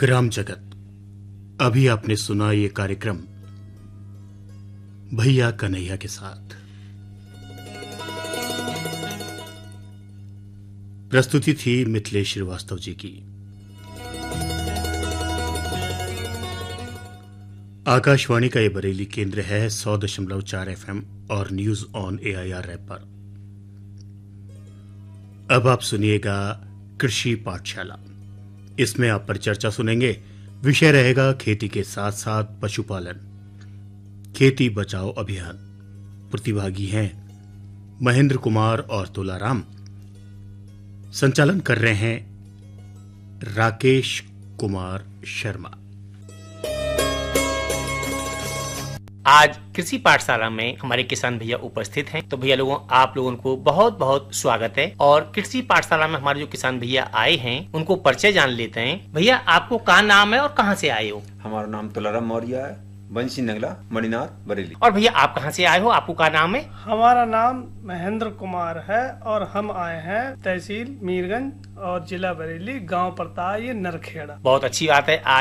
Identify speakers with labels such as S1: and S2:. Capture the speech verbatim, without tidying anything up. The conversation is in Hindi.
S1: ग्राम जगत। अभी आपने सुना ये कार्यक्रम भैया कन्हैया के साथ। प्रस्तुति थी मिथिलेश श्रीवास्तव जी की। आकाशवाणी का ये बरेली केंद्र है सौ दशमलव चार एफ एम और news on A I R app पर। अब आप सुनिएगा कृषि पाठशाला। इसमें आप पर चर्चा सुनेंगे। विषय रहेगा खेती के साथ साथ पशुपालन, खेती बचाओ अभियान। प्रतिभागी हैं महेंद्र कुमार और तुलाराम। संचालन कर रहे हैं राकेश कुमार शर्मा।
S2: आज कृषि पाठशाला में हमारे किसान भैया उपस्थित हैं। तो भैया लोगों, आप लोगों को बहुत बहुत स्वागत है। और कृषि पाठशाला में हमारे जो किसान भैया आए हैं उनको परिचय जान लेते हैं। भैया, आपको क्या नाम है और कहाँ से आए हो?
S3: हमारा नाम तुलाराम मौर्य है, बंसी नगला, मणिनाथ, बरेली।
S2: और भैया, आप कहाँ से आए हो? आपको क्या नाम है?
S4: हमारा नाम महेंद्र कुमार है और हम आए हैं तहसील मीरगंज और जिला बरेली, गांव पड़ता है ये नरखेड़ा।
S2: बहुत अच्छी बात है।